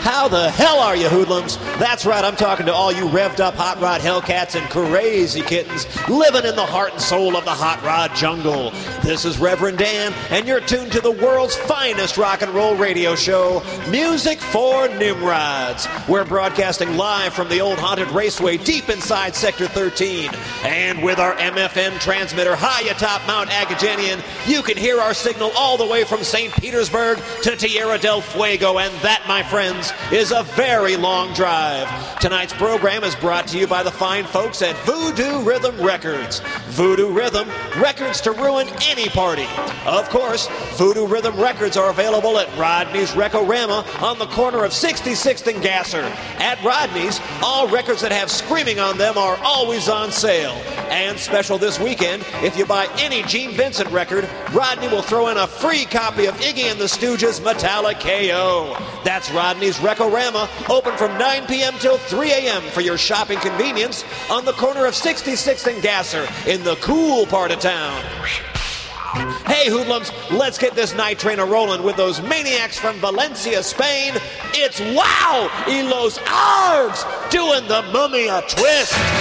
How the hell are you, hoodlums? That's right, I'm talking to all you revved up hot rod hellcats and crazy kittens living in the heart and soul of the hot rod jungle. This is Reverend Dan, and you're tuned to the world's finest rock and roll radio show, Music for Nimrods. We're broadcasting live from the old haunted raceway deep inside Sector 13. And with our MFN transmitter high atop Mount Agajanian, you can hear our signal all the way from St. Petersburg to Tierra del Fuego, and that, my friends, is a very long drive. Tonight's program is brought to you by the fine folks at Voodoo Rhythm Records. Voodoo Rhythm, records to ruin any party. Of course, Voodoo Rhythm Records are available at Rodney's Recorama on the corner of 66th and Gasser. At Rodney's, all records that have screaming on them are always on sale. And special this weekend, if you buy any Gene Vincent record, Rodney will throw in a free copy of Iggy and the Stooges' Metallic KO. That's Rodney's Recorama, open from 9 p.m. till 3 a.m. for your shopping convenience on the corner of 66th and Gasser in the cool part of town. Hey, hoodlums, let's get this night train a-rolling with those maniacs from Valencia, Spain. It's Wow! Y los Args doing the Mummy a twist.